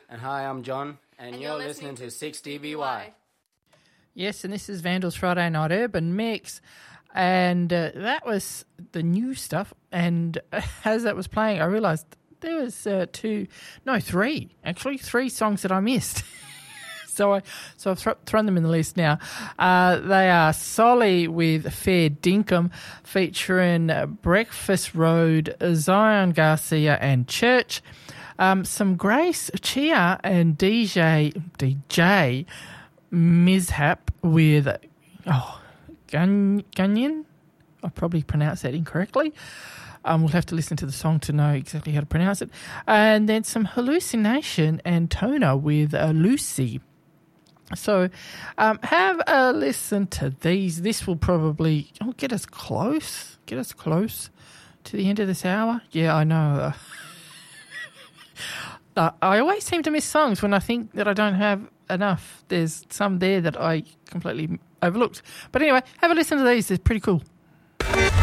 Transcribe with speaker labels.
Speaker 1: And hi, I'm John, and you're listening to 6DBY.
Speaker 2: Yes, and this is Vandals Friday Night Urban Mix, and that was the new stuff. And as that was playing, I realised there was three songs that I missed. So I've thrown them in the list now. They are Solly with Fair Dinkum, featuring Breakfast Road, Zion Garcia and Church. Some Grace Chia and DJ Mishap with Gunyan. I probably pronounced that incorrectly. We'll have to listen to the song to know exactly how to pronounce it. And then some Hallucination and Tona with Lucy. So have a listen to these. This will probably get us close to the end of this hour. Yeah, I know. I always seem to miss songs when I think that I don't have enough. There's some there that I completely overlooked. But anyway, have a listen to these. They're pretty cool.